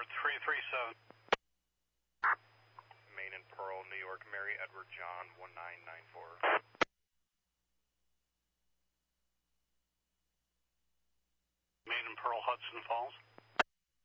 Tower 337. Main and Pearl, New York, Mary Edward John 1994. Main and Pearl, Hudson Falls.